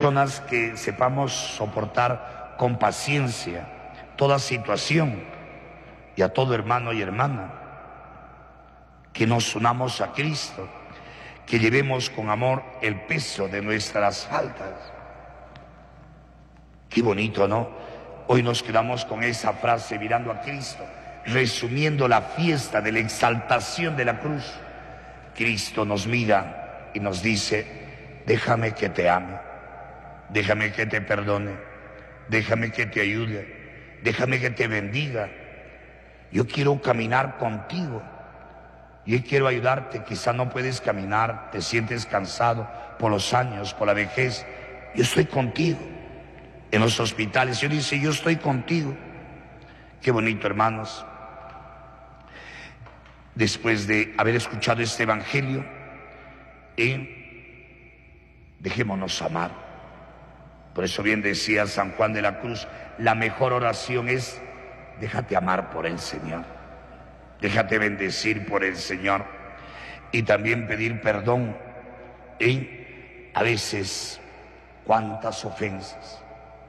personas que sepamos soportar con paciencia toda situación, y a todo hermano y hermana, que nos unamos a Cristo, que llevemos con amor el peso de nuestras faltas. Qué bonito, ¿no? Hoy nos quedamos con esa frase mirando a Cristo, resumiendo la fiesta de la exaltación de la cruz. Cristo nos mira y nos dice: déjame que te ame, déjame que te perdone, déjame que te ayude, déjame que te bendiga. Yo quiero caminar contigo, yo quiero ayudarte. Quizá no puedes caminar, te sientes cansado por los años, por la vejez. Yo estoy contigo. En los hospitales, Dios dice: yo estoy contigo. Qué bonito, hermanos. Después de haber escuchado este evangelio, dejémonos amar. Por eso bien decía San Juan de la Cruz, la mejor oración es: déjate amar por el Señor, déjate bendecir por el Señor. Y también pedir perdón. A veces, cuántas ofensas.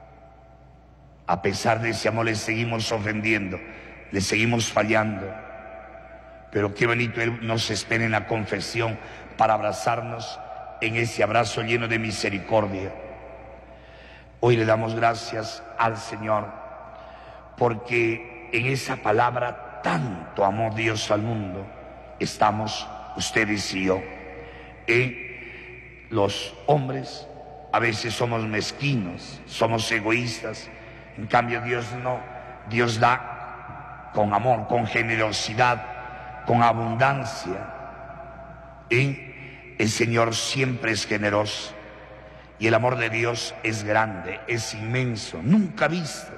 A pesar de ese amor, le seguimos ofendiendo, le seguimos fallando. Pero qué bonito Él nos espera en la confesión para abrazarnos en ese abrazo lleno de misericordia. Hoy le damos gracias al Señor, porque en esa palabra tanto amó Dios al mundo, estamos ustedes y yo. Los hombres a veces somos mezquinos, somos egoístas. En cambio Dios no, Dios da con amor, con generosidad, con abundancia. El Señor siempre es generoso, y el amor de Dios es grande, es inmenso, nunca visto.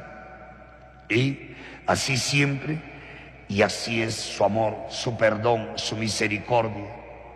Así siempre, y así es su amor, su perdón, su misericordia.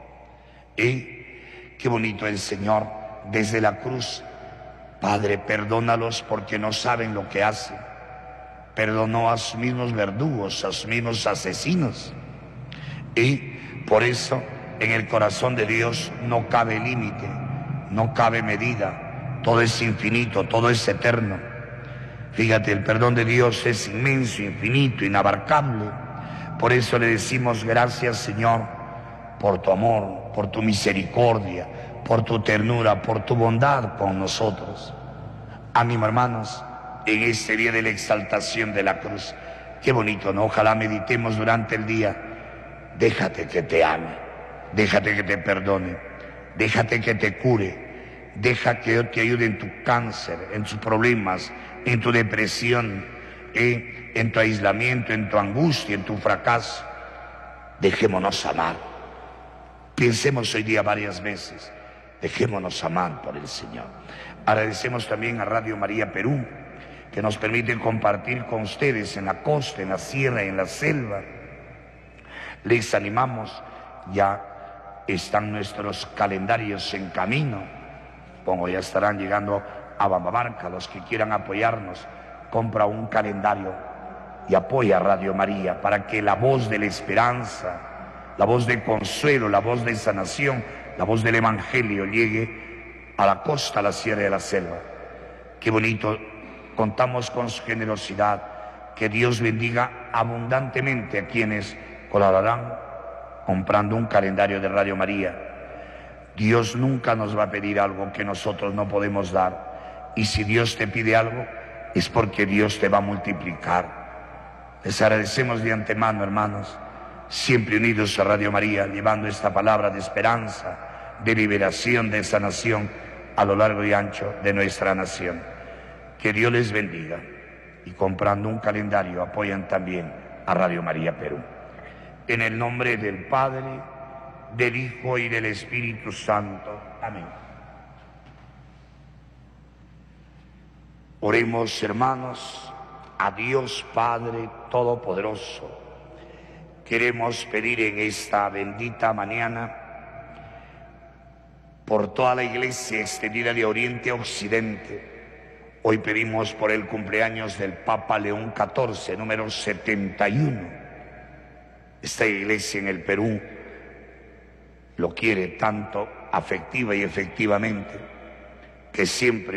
Qué bonito el Señor desde la cruz: Padre, perdónalos porque no saben lo que hacen. Perdonó a sus mismos verdugos, a sus mismos asesinos. Y por eso en el corazón de Dios no cabe límite, no cabe medida. Todo es infinito, todo es eterno. Fíjate, el perdón de Dios es inmenso, infinito, inabarcable. Por eso le decimos: gracias, Señor, por tu amor, por tu misericordia, por tu ternura, por tu bondad con nosotros. Ánimo, hermanos, en este día de la exaltación de la cruz. Qué bonito, ¿no? Ojalá meditemos durante el día: déjate que te ame, déjate que te perdone, déjate que te cure, deja que Dios te ayude en tu cáncer, en tus problemas, en tu depresión, en tu aislamiento, en tu angustia, en tu fracaso. Dejémonos amar. Pensemos hoy día varias veces: dejémonos amar por el Señor. Agradecemos también a Radio María Perú, que nos permite compartir con ustedes en la costa, en la sierra, en la selva. Les animamos, ya están nuestros calendarios en camino. Supongo ya estarán llegando a Bambamarca. Los que quieran apoyarnos, compra un calendario y apoya a Radio María para que la voz de la esperanza, la voz de consuelo, la voz de sanación, la voz del Evangelio llegue a la costa, a la sierra y a la selva. Qué bonito, contamos con su generosidad. Que Dios bendiga abundantemente a quienes colaborarán comprando un calendario de Radio María. Dios nunca nos va a pedir algo que nosotros no podemos dar. Y si Dios te pide algo, es porque Dios te va a multiplicar. Les agradecemos de antemano, hermanos, siempre unidos a Radio María, llevando esta palabra de esperanza, de liberación, de sanación a lo largo y ancho de nuestra nación. Que Dios les bendiga, y comprando un calendario apoyan también a Radio María Perú. En el nombre del Padre, del Hijo y del Espíritu Santo. Amén. Oremos, hermanos, a Dios Padre Todopoderoso. Queremos pedir en esta bendita mañana por toda la Iglesia extendida de Oriente a Occidente. Hoy pedimos por el cumpleaños del Papa León XIV, número 71. Esta Iglesia en el Perú lo quiere tanto afectiva y efectivamente, que siempre